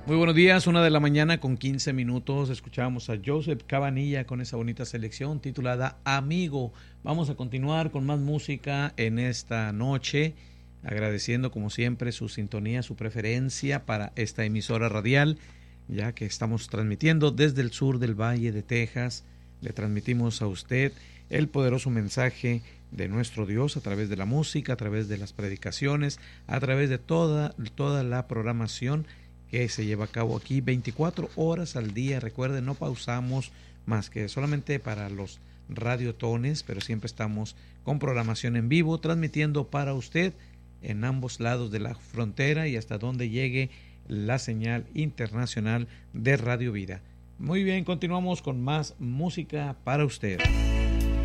Muy buenos días, 1 de la mañana con 15 minutos. Escuchábamos a Joseph Cabanilla con esa bonita selección titulada Amigo. Vamos a continuar con más música en esta noche, agradeciendo como siempre su sintonía, su preferencia para esta emisora radial, ya que estamos transmitiendo desde el sur del Valle de Texas. Le transmitimos a usted el poderoso mensaje de nuestro Dios a través de la música, a través de las predicaciones, a través de toda la programación que se lleva a cabo aquí 24 horas al día. Recuerden, no pausamos más que solamente para los radiotones, pero siempre estamos con programación en vivo, transmitiendo para usted en ambos lados de la frontera y hasta donde llegue la señal internacional de Radio Vida. Muy bien, continuamos con más música para usted.